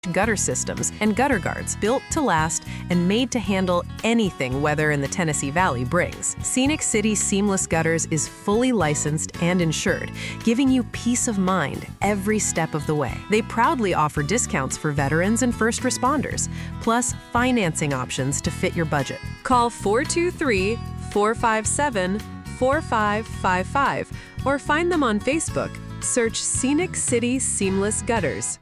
gutter systems and gutter guards built to last and made to handle anything weather in the Tennessee Valley brings. Scenic City Seamless Gutters is fully licensed and insured, giving you peace of mind every step of the way. They proudly offer discounts for veterans and first responders, plus financing options to fit your budget. Call 423-457-4555 or find them on Facebook. Search Scenic City Seamless Gutters.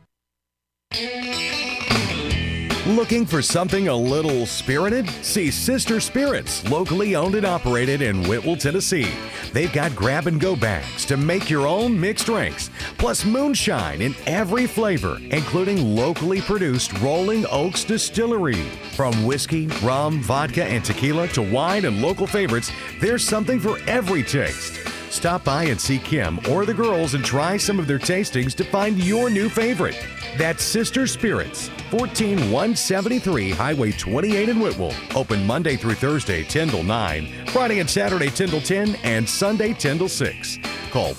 Looking for something a little spirited? See Sister Spirits, locally owned and operated in Whitwell, Tennessee. They've got grab-and-go bags to make your own mixed drinks, plus moonshine in every flavor, including locally produced Rolling Oaks Distillery. From whiskey, rum, vodka, and tequila to wine and local favorites, there's something for every taste. Stop by and see Kim or the girls and try some of their tastings to find your new favorite. That's Sister Spirits, 14173 Highway 28 in Whitwell. Open Monday through Thursday, 10 till 9, Friday and Saturday, 10 till 10, and Sunday, 10 till 6. Call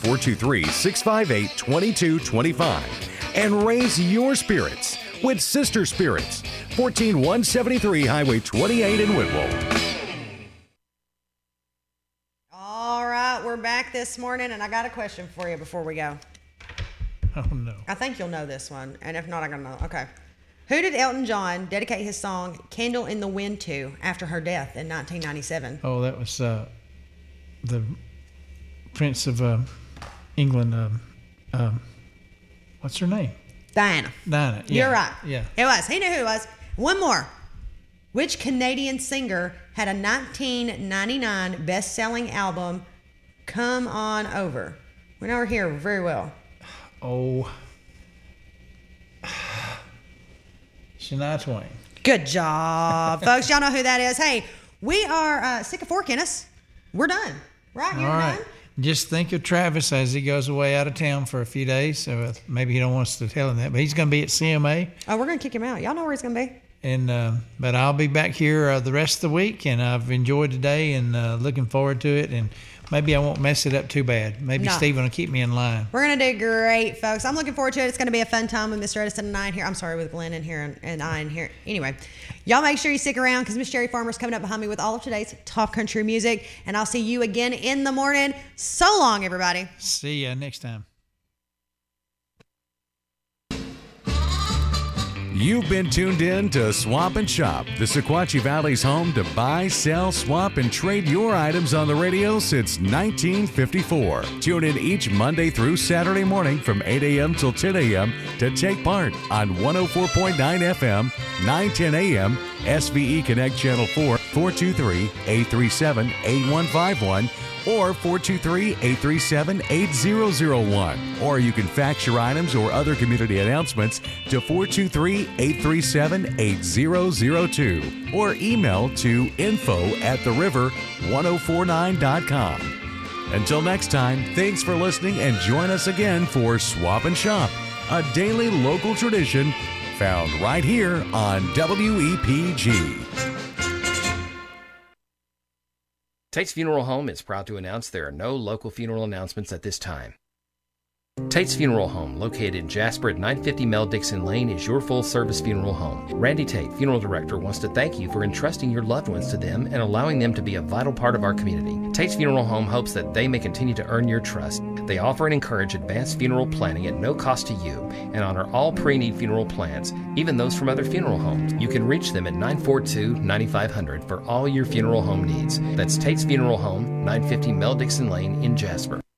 423-658-2225 and raise your spirits with Sister Spirits, 14173 Highway 28 in Whitwell. All right, we're back this morning, and I got a question for you before we go. Oh, no. I think you'll know this one, and if not, I'm going to know. Okay. Who did Elton John dedicate his song Candle in the Wind to after her death in 1997? Oh, that was the Prince of England. What's her name? Diana. Diana. Yeah. You're right. Yeah. It was. He knew who it was. One more. Which Canadian singer had a 1999 best-selling album, Come On Over? We know her here very well. Oh. Shania Twain. Good job, folks. Y'all know who that is. Hey, we are sick of forking us. We're done. Right? You're done? Just think of Travis as he goes away out of town for a few days. So maybe he don't want us to tell him that, but he's going to be at CMA. Oh, we're going to kick him out. Y'all know where he's going to be. And but I'll be back here the rest of the week, and I've enjoyed today and looking forward to it. And maybe I won't mess it up too bad. Maybe Stephen will keep me in line. We're going to do great, folks. I'm looking forward to it. It's going to be a fun time with Mr. Edison and I in here. I'm sorry, with Glenn in here and I in here. Anyway, y'all make sure you stick around because Miss Sherry Farmer's coming up behind me with all of today's top country music. And I'll see you again in the morning. So long, everybody. See ya next time. You've been tuned in to Swap and Shop, the Sequatchie Valley's home to buy, sell, swap, and trade your items on the radio since 1954. Tune in each Monday through Saturday morning from 8 a.m. till 10 a.m. to take part on 104.9 FM, 910 a.m., SVE Connect Channel 4, 423-837-8151, or 423-837-8001. Or you can fax your items or other community announcements to 423-837-8002 or email to info@theriver1049.com. Until next time, thanks for listening and join us again for Swap and Shop, a daily local tradition found right here on WEPG. Tate's Funeral Home is proud to announce there are no local funeral announcements at this time. Tate's Funeral Home, located in Jasper at 950 Mel Dixon Lane, is your full-service funeral home. Randy Tate, funeral director, wants to thank you for entrusting your loved ones to them and allowing them to be a vital part of our community. Tate's Funeral Home hopes that they may continue to earn your trust. They offer and encourage advanced funeral planning at no cost to you and honor all pre-need funeral plans, even those from other funeral homes. You can reach them at 942-9500 for all your funeral home needs. That's Tate's Funeral Home, 950 Mel Dixon Lane in Jasper.